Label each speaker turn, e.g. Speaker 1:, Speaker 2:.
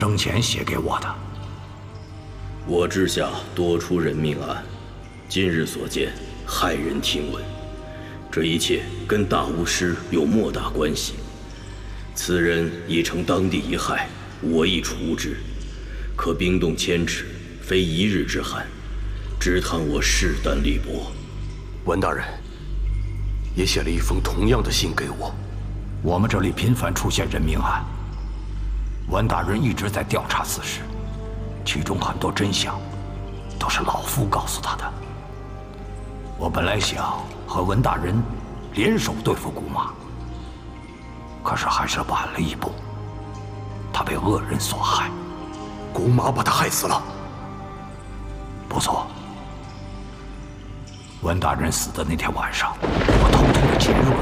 Speaker 1: 生前写给我的。
Speaker 2: 我治下多出人命案，今日所见骇人听闻，这一切跟大巫师有莫大关系。此人已成当地一害，我亦除之。可冰冻千尺，非一日之寒，只叹我势单力薄。
Speaker 3: 文大人也写了一封同样的信给我。
Speaker 1: 我们这里频繁出现人命案，文大人一直在调查此事，其中很多真相都是老夫告诉他的。我本来想和文大人联手对付古马，可是还是晚了一步。他被恶人所害，
Speaker 3: 古马把他害死了。
Speaker 1: 不错。文大人死的那天晚上，我偷偷地潜入了